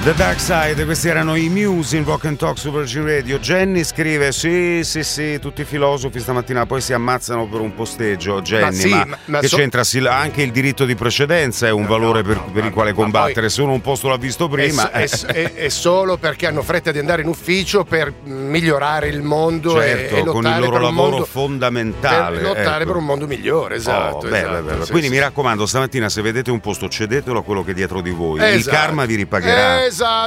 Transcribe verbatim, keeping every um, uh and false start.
The Dark Side, questi erano i Muse in Walk and Talk su Virgin Radio. Jenny scrive: sì, sì, sì, tutti i filosofi stamattina poi si ammazzano per un posteggio. Jenny, ma, sì, ma, ma, ma che so... c'entra? Anche il diritto di precedenza è un no, valore no, per, no, per il quale combattere. Se uno un posto l'ha visto prima. È, è, è, è solo perché hanno fretta di andare in ufficio per migliorare il mondo. Certo, e, e con il loro lavoro mondo, fondamentale. Per lottare ecco. per un mondo migliore, esatto. Oh, beh, esatto beh, beh. sì, Quindi sì, mi sì. raccomando, stamattina se vedete un posto cedetelo a quello che è dietro di voi. Esatto. Il karma vi ripagherà. Esatto.